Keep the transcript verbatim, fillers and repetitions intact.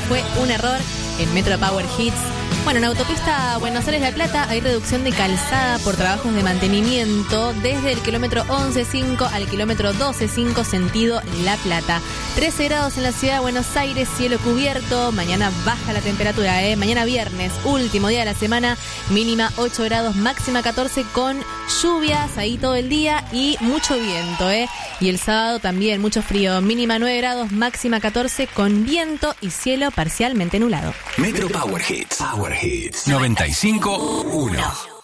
fue un error en Metro Power Hits. Bueno, en autopista Buenos Aires-La Plata hay reducción de calzada por trabajos de mantenimiento desde el kilómetro once punto cinco al kilómetro doce punto cinco sentido La Plata. trece grados en la ciudad de Buenos Aires, cielo cubierto. Mañana baja la temperatura, ¿eh? Mañana viernes, último día de la semana, mínima ocho grados, máxima catorce con lluvias ahí todo el día y mucho viento, ¿eh? Y el sábado también mucho frío, mínima nueve grados, máxima catorce con viento y cielo parcialmente nublado. Metro Power Hits. Power Hits noventa y cinco punto uno.